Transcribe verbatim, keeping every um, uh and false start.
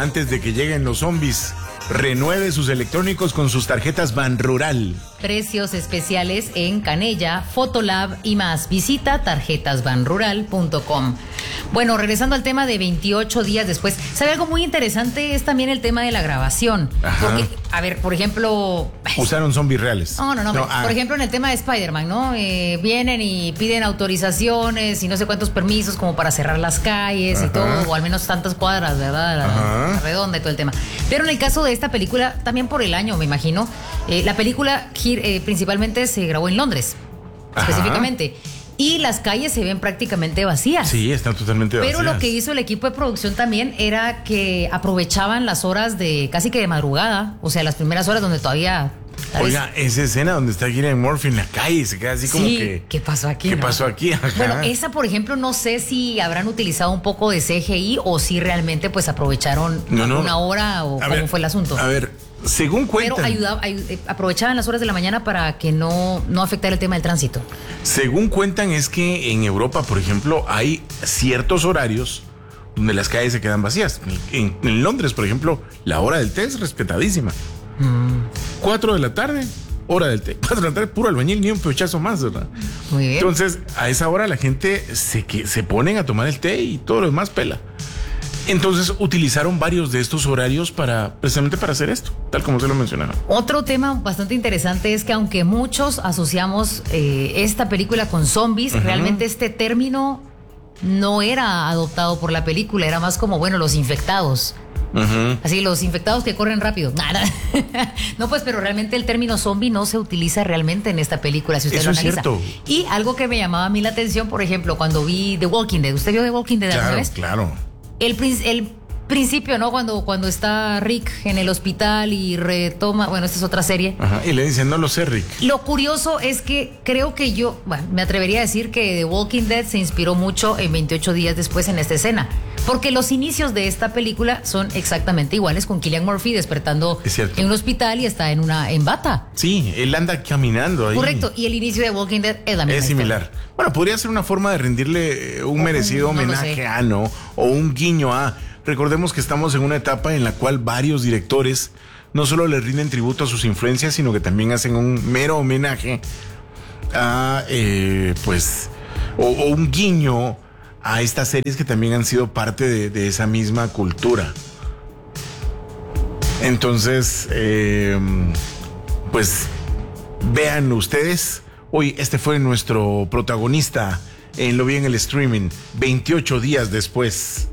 antes de que lleguen los zombies. Renueve sus electrónicos con sus tarjetas Banrural. Precios especiales en Canella, Fotolab y más. Visita tarjetas banrural punto com. Bueno, regresando al tema de veintiocho días después, ¿sabe algo muy interesante? Es también el tema de la grabación. Ajá. Porque, a ver, por ejemplo... Usaron zombies reales. No, no, no. no por ah. ejemplo, en el tema de Spider-Man, ¿no? Eh, vienen y piden autorizaciones y no sé cuántos permisos como para cerrar las calles. Ajá. Y todo, o al menos tantas cuadras, ¿verdad? La, la redonda y todo el tema. Pero en el caso de esta película, también por el año, me imagino, eh, la película eh, principalmente se grabó en Londres, Ajá. específicamente. Y las calles se ven prácticamente vacías. Sí, están totalmente vacías. Pero lo que hizo el equipo de producción también era que aprovechaban las horas de casi que de madrugada, o sea, las primeras horas donde todavía... Oiga, esa escena donde está Cillian Murphy en la calle, se queda así como sí, que... ¿qué pasó aquí? ¿Qué no? pasó aquí? Ajá. Bueno, esa, por ejemplo, no sé si habrán utilizado un poco de C G I o si realmente pues aprovecharon no, no. una hora o a cómo ver, fue el asunto. A ver, según cuentan... Pero ayudaba, ay, aprovechaban las horas de la mañana para que no, no afectara el tema del tránsito. Según cuentan es que en Europa, por ejemplo, hay ciertos horarios donde las calles se quedan vacías. En, en Londres, por ejemplo, la hora del té es respetadísima. Mm. Cuatro de la tarde, hora del té. Cuatro de la tarde, puro albañil, ni un pechazo más, ¿verdad? Muy bien. Entonces, a esa hora la gente se, que, se ponen a tomar el té y todo lo demás pela. Entonces utilizaron varios de estos horarios para precisamente para hacer esto, tal como se lo mencionaron. Otro tema bastante interesante es que aunque muchos asociamos eh, esta película con zombies, uh-huh. realmente este término no era adoptado por la película, era más como, bueno, los infectados. Uh-huh. Así, los infectados que corren rápido. Nada. No, pues, pero realmente el término zombie no se utiliza realmente en esta película, si usted Eso lo analiza. Es cierto. Y algo que me llamaba a mí la atención, por ejemplo, cuando vi The Walking Dead. ¿Usted vio The Walking Dead alguna Claro, vez? claro. El, el principio, ¿no? Cuando, cuando está Rick en el hospital y retoma, bueno, esta es otra serie. Ajá, y le dicen, no lo sé, Rick. Lo curioso es que creo que yo, bueno, me atrevería a decir que The Walking Dead se inspiró mucho en veintiocho días después en esta escena. Porque los inicios de esta película son exactamente iguales, con Cillian Murphy despertando en un hospital y está en una en bata. Sí, él anda caminando ahí. Correcto, y el inicio de Walking Dead es la misma Es similar. Historia. Bueno, podría ser una forma de rendirle un merecido no homenaje a, ¿no? O un guiño a... Recordemos que estamos en una etapa en la cual varios directores no solo le rinden tributo a sus influencias, sino que también hacen un mero homenaje a, eh, pues, o, o un guiño a estas series que también han sido parte de, de esa misma cultura. Entonces, eh, pues, vean ustedes, hoy este fue nuestro protagonista en Lo Vi en el Streaming, veintiocho días después.